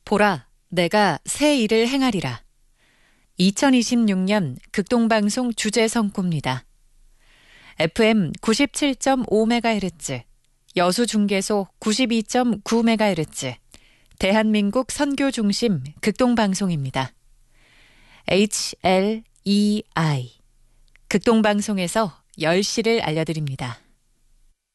보라, 내가 새 일을 행하리라. 2026년 극동방송 주제 선고입니다. FM 97.5MHz, 여수중계소 92.9MHz, 대한민국 선교중심 극동방송입니다. HLEI, 극동방송에서 10시를 알려드립니다.